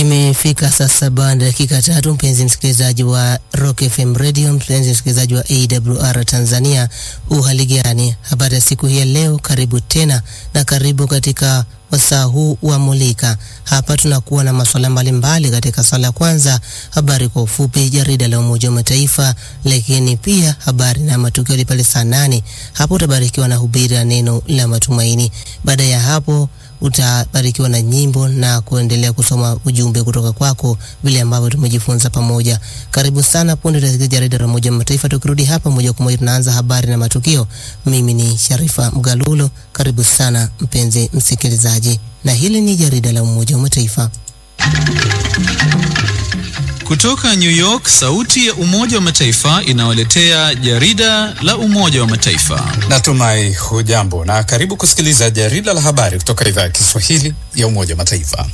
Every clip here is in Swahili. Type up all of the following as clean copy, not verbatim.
Imefika saa 7 dakika 3, mpenzi msikilizaji wa Rock FM Radio, mpenzi msikilizaji wa AWR Tanzania, uhali gani? Habari ya siku hii leo, karibu tena na karibu katika wasaa huu wa Mulika. Hapa tunakuwa na masuala mbalimbali. Katika sala kwanza, habari kwa ufupi, jarida la Umoja wa Mataifa, lakini pia habari na matukio pale saa 8. Hapo utabarikiwa na hubiri ya neno la matumaini. Baada ya hapo utabarikiwa na nyimbo na kuendelea kusoma ujumbe kutoka kwako vile ambavyo tumejifunza pamoja. Karibu sana, punde tutasikia jarida la Umoja wa Mataifa. Tukirudi hapa moja kwa moja tunaanza habari na matukio. Mimi ni Sharifa Mgalulo. Karibu sana mpenzi msikilizaji, na hili ni jarida la Umoja wa Mataifa. Kutoka New York, sauti ya Umoja wa Mataifa inawaletea jarida la Umoja wa Mataifa. Natumai hujambo na karibu kusikiliza jarida la habari kutoka idhaa ya Kiswahili ya Umoja wa Mataifa.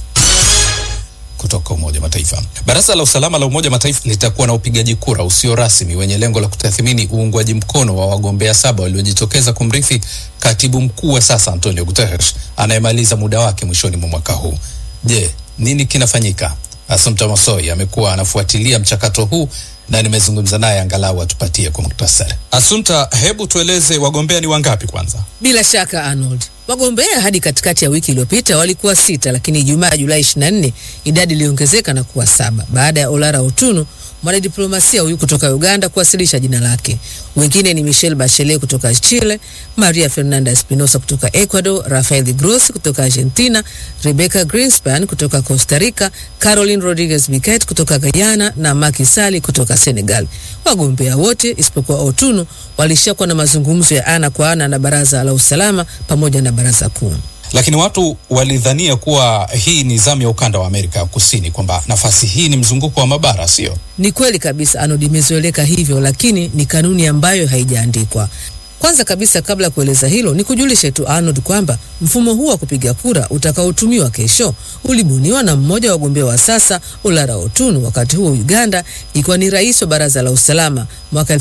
Kutoka Umoja wa Mataifa. Baraza la Usalama la Umoja wa Mataifa litakuwa na upigaji kura usio rasmi wenye lengo la kutathmini uungwaji mkono wa wagombea 7 waliojitokeza kumrithi Katibu Mkuu wa sasa Antonio Guterres anayemaliza muda wake mwishoni mwa mwaka huu. Je, nini kinafanyika? Assumpta Massoi amekuwa anafuatilia mchakato huu na nimezungumza naye angalau atupatie kwa muhtasari. Assumpta, hebu tueleze wagombea ni wangapi kwanza? Bila shaka Arnold, wagombea hadi katikati ya wiki iliyopita walikuwa 6, lakini Ijumaa Julai 24 idadi iliongezeka na kuwa 7 baada ya Olara Otunu, mwanadiplomasia huyu kutoka Uganda, kuwasilisha jina lake. Wengine ni Michelle Bachelet kutoka Chile, Maria Fernanda Espinosa kutoka Ecuador, Rafael Grossi kutoka Argentina, Rebecca Greenspan kutoka Costa Rica, Caroline Rodriguez Biquet kutoka Guyana na Macky Sall kutoka Senegal. Wagombea wote isipokuwa Otunu walishakuwa na mazungumzo ya ana kwa ana na Baraza la Usalama pamoja na Baraza Kuu. Lakini watu walidhania kuwa hii ni zamu ya ukanda wa Amerika Kusini, kwamba nafasi hii ni mzunguko wa mabara, sio? Ni kweli kabisa Arnold, imezoeleka hivyo, lakini ni kanuni ambayo haijaandikwa. Kwanza kabisa, kabla ya kueleza hilo, ni kujulisha tu Arnold kwamba mfumo huu wa kupiga kura utakaotumiwa kesho ulibuniwa na mmoja wa wagombea wa sasa, Olara Otunu, wakati huo Uganda ikiwa ni rais wa Baraza la Usalama mwaka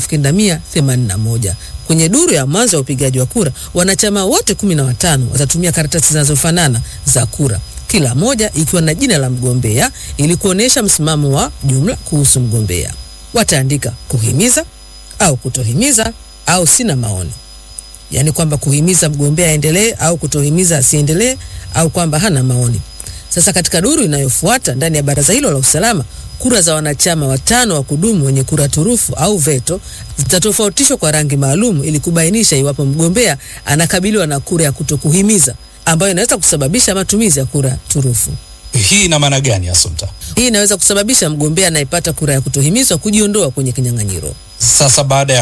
1981. Kwenye duru ya mwanzo ya upigaji wa kura, wanachama wote 15 watatumia karatasi zinazofanana za kura, kila moja ikiwa na jina la mgombea ili kuonesha msimamo wa jumla kuhusu mgombea. Wataandika kuhimiza au kutohimiza au sina maoni. Yaani kwamba kuhimiza mgombea aendelee au kutohimiza asiendelee au kwamba hana maoni. Sasa katika duru inayofuata ndani ya baraza hilo la usalama, kura za wanachama 5 wa kudumu wenye kura turufu au veto zitatofautishwa kwa rangi maalum ili kubainisha iwapo mgombea anakabiliwa na kura ya kutokuhimiza ambayo inaweza kusababisha matumizi ya kura turufu. Hii ina maana gani Assumpta? Hii inaweza kusababisha mgombea anayepata kura ya kutohimizwa kujiondoa kwenye kinyang'anyiro. Sasa baada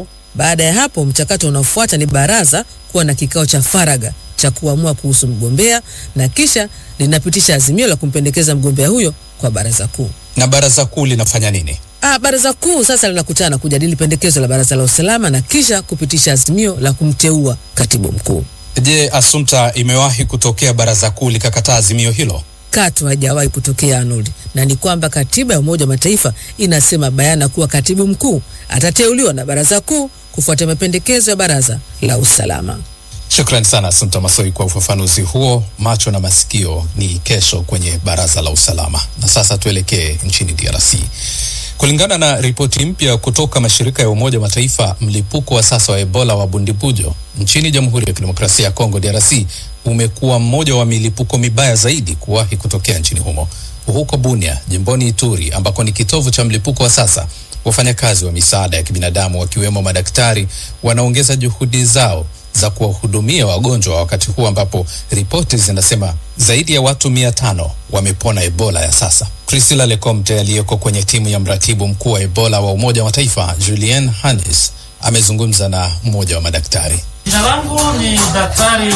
ya hapo mchakato unaofuata ni baraza kuwa na kikao cha faraga cha kuamua kuhusu mgombea na kisha linapitisha azimio la kumpendekeza mgombea huyo kwa Baraza Kuu. Na Baraza Kuu linafanya nini? Baraza Kuu sasa linakutana kujadili pendekezo la Baraza la Usalama na kisha kupitisha azimio la kumteua Katibu Mkuu. Je, Assumpta, imewahi kutokea Baraza Kuu likakataa azimio hilo? Katu hajawahi kutokea Arnold, na ni kwamba katiba ya Umoja wa Mataifa inasema bayana kuwa Katibu Mkuu atateuliwa na Baraza Kuu kufuata mapendekezo ya Baraza la Usalama. Shukrani sana Assumpta Massoi kwa ufafanuzi huo. Macho na masikio ni kesho kwenye Baraza la Usalama. Na sasa tuelekee nchini DRC. Kulingana na ripoti mpya kutoka mashirika ya Umoja wa Mataifa, mlipuko wa sasa wa Ebola wa Bundibugyo nchini Jamhuri ya Kidemokrasia ya Kongo DRC umekuwa mmoja wa milipuko mibaya zaidi kuwahi kutokea nchini humo. Huko Bunia, jimboni Ituri, ambako ni kitovu cha mlipuko wa sasa, wafanyakazi wa misaada ya kibinadamu wakiwemo madaktari wanaongeza juhudi zao za kuwahudumia wagonjwa, wakati huu ambapo ripoti zinasema zaidi ya watu 500 wamepona Ebola ya sasa. Priscilla Lecomte aliyeko kwenye timu ya mratibu mkuu wa Ebola wa Umoja wa Mataifa, Julien Hannes, amezungumza na mmoja wa madaktari. Jina langu ni Daktari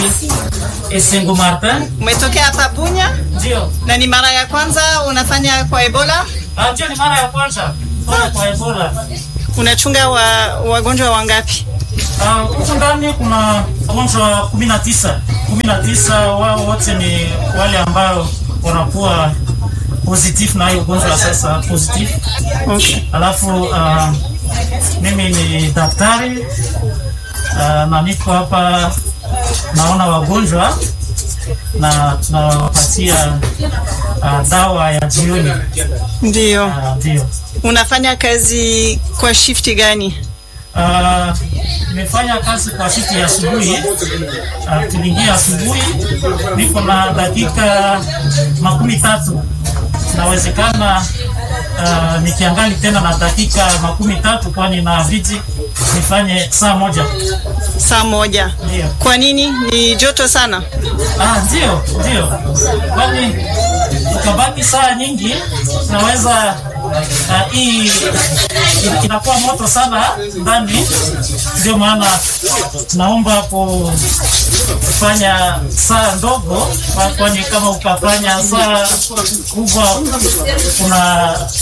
Esengo Martin. Umetokea hapa Bunya? Ndio. Na ni mara ya kwanza unafanya kwa Ebola? Ndio, ni mara ya kwanza kwa Ebola. Unachunga wagonjwa wangapi? Huko ndani kuna wagonjwa 19. Wao wote ni wale ambao wanakuwa positive na hiyo ugonjwa sasa positive. Okay. Alafu mimi ni daktari na niko hapa naona wagonjwa na tunawapatia kupatia dawa ya jioni. Ndio. Ndio. Unafanya kazi kwa shift gani? Nimefanya kazi kwa shift ya asubuhi. Tuliingia asubuhi, niko na dakika 30. Inawezekana nikiangali tena na dakika 30, kwani na viti nifanye saa moja. Saa moja. Ndio. Kwa nini? Ni joto sana? Ndio. Kwani ukabaki saa nyingi naweza hii inakuwa moto sana ndani, ndio maana tunaomba kufanya saa ndogo, kwani kama ukafanya saa kubwa kuna